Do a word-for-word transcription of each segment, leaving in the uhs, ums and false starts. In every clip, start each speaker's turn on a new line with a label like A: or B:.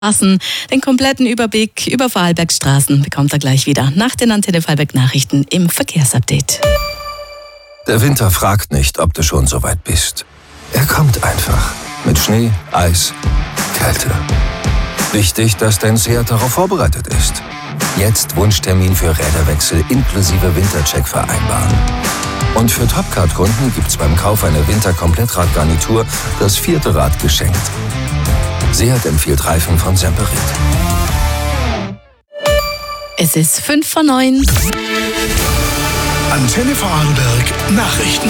A: Straßen. Den kompletten Überblick über Vorarlbergs Straßen bekommt er gleich wieder nach den Antenne Vorarlberg Nachrichten im Verkehrsupdate.
B: Der Winter fragt nicht, ob du schon so weit bist. Er kommt einfach. Mit Schnee, Eis, Kälte. Wichtig, dass dein Seat darauf vorbereitet ist. Jetzt Wunschtermin für Räderwechsel inklusive Wintercheck vereinbaren. Und für Topcard-Kunden gibt's beim Kauf einer Winter-Komplettradgarnitur das vierte Rad geschenkt. Seat empfiehlt Reifen von Semperit.
A: Es ist fünf vor neun.
C: Antenne Vorarlberg Nachrichten.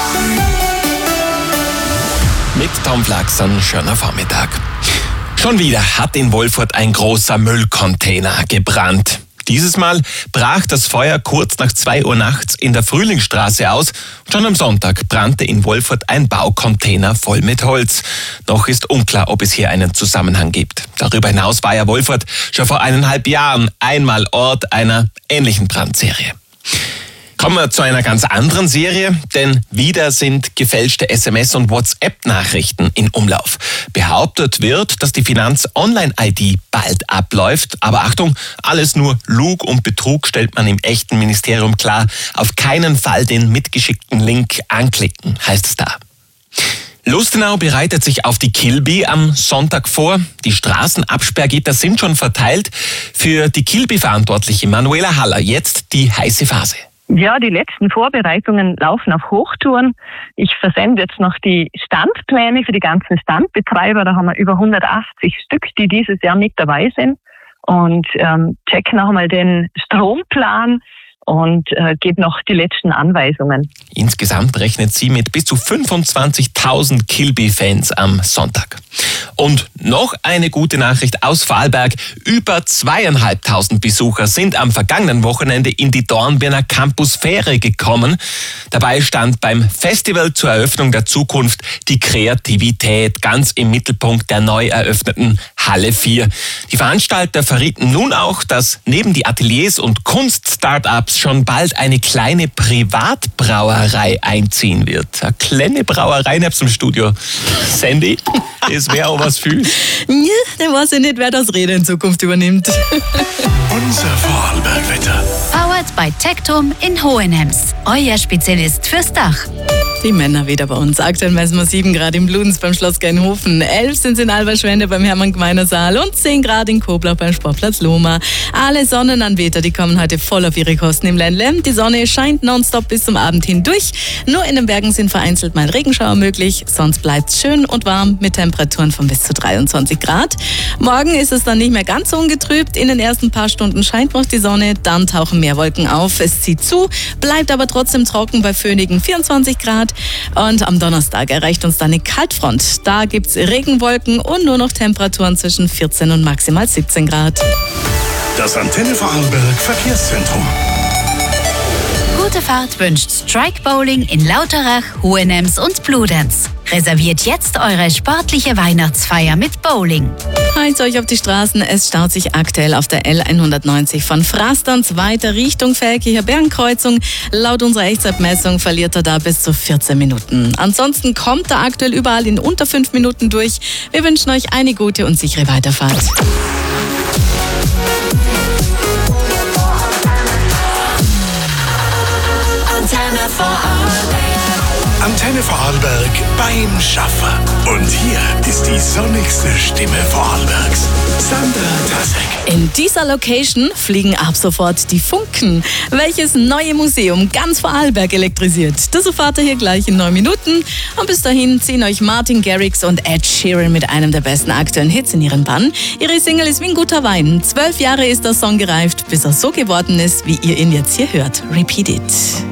D: Mit Tom Flachsen, schöner Vormittag. Schon wieder hat in Wolfurt ein großer Müllcontainer gebrannt. Dieses Mal brach das Feuer kurz nach zwei Uhr nachts in der Frühlingsstraße aus. Schon am Sonntag brannte in Wolfurt ein Baucontainer voll mit Holz. Noch ist unklar, ob es hier einen Zusammenhang gibt. Darüber hinaus war ja Wolfurt schon vor eineinhalb Jahren einmal Ort einer ähnlichen Brandserie. Kommen wir zu einer ganz anderen Serie, denn wieder sind gefälschte S M S- und WhatsApp-Nachrichten in Umlauf. Behauptet wird, dass die Finanz-Online-I D bald abläuft. Aber Achtung, alles nur Lug und Betrug, stellt man im echten Ministerium klar. Auf keinen Fall den mitgeschickten Link anklicken, heißt es da. Lustenau bereitet sich auf die Kilby am Sonntag vor. Die Straßenabsperrgitter sind schon verteilt. Für die Kilby-Verantwortliche Manuela Haller jetzt die heiße Phase.
E: Ja, die letzten Vorbereitungen laufen auf Hochtouren. Ich versende jetzt noch die Standpläne für die ganzen Standbetreiber. Da haben wir über hundertachtzig Stück, die dieses Jahr mit dabei sind. Und ähm, check noch einmal den Stromplan und äh, gebe noch die letzten Anweisungen.
D: Insgesamt rechnet sie mit bis zu fünfundzwanzigtausend Kilby-Fans am Sonntag. Und noch eine gute Nachricht aus Vorarlberg. Über zweieinhalbtausend Besucher sind am vergangenen Wochenende in die Dornbirner Campusfähre gekommen. Dabei stand beim Festival zur Eröffnung der Zukunft die Kreativität ganz im Mittelpunkt der neu eröffneten Halle vier. Die Veranstalter verrieten nun auch, dass neben die Ateliers und Kunst-Startups schon bald eine kleine Privatbrauerei einziehen wird. Eine kleine Brauerei nebst dem Studio. Sandy, das wäre auch was für.
A: Ja, dann weiß ich nicht, wer das Reden in Zukunft übernimmt.
C: Unser Vorarlberg-Wetter.
F: Powered by Tectum in Hohenems. Euer Spezialist fürs Dach.
A: Die Männer wieder bei uns. Aktuell messen wir sieben Grad in Bludenz beim Schloss Geinhofen, elf sind es in Alberschwende beim Hermann Gmeiner Saal und zehn Grad in Koblau beim Sportplatz Lohmar. Alle Sonnenanbeter, die kommen heute voll auf ihre Kosten im Ländle. Die Sonne scheint nonstop bis zum Abend hindurch. Nur in den Bergen sind vereinzelt mal Regenschauer möglich. Sonst bleibt es schön und warm mit Temperaturen von bis zu dreiundzwanzig Grad. Morgen ist es dann nicht mehr ganz so ungetrübt. In den ersten paar Stunden scheint noch die Sonne, dann tauchen mehr Wolken auf. Es zieht zu, bleibt aber trotzdem trocken bei föhnigen vierundzwanzig Grad. Und am Donnerstag erreicht uns dann eine Kaltfront. Da gibt es Regenwolken und nur noch Temperaturen zwischen vierzehn und maximal siebzehn Grad.
C: Das Antenne Vorarlberg Verkehrszentrum.
F: Gute Fahrt wünscht Strike Bowling in Lauterach, Hohenems und Bludenz. Reserviert jetzt eure sportliche Weihnachtsfeier mit Bowling.
A: Heizt euch auf die Straßen. Es staut sich aktuell auf der L hundertneunzig von Frasterns weiter Richtung Feldkircher Bergenkreuzung. Laut unserer Echtzeitmessung verliert er da bis zu vierzehn Minuten. Ansonsten kommt er aktuell überall in unter fünf Minuten durch. Wir wünschen euch eine gute und sichere Weiterfahrt.
C: Antenne Vorarlberg. Antenne Vorarlberg beim Schaffer. Und hier ist die sonnigste Stimme Vorarlbergs. Sandra Tasek.
A: In dieser Location fliegen ab sofort die Funken. Welches neue Museum ganz Vorarlberg elektrisiert? Das erfahrt ihr hier gleich in neun Minuten. Und bis dahin ziehen euch Martin Garrix und Ed Sheeran mit einem der besten aktuellen Hits in ihren Bann. Ihre Single ist wie ein guter Wein. Zwölf Jahre ist der Song gereift, bis er so geworden ist, wie ihr ihn jetzt hier hört. Repeat it.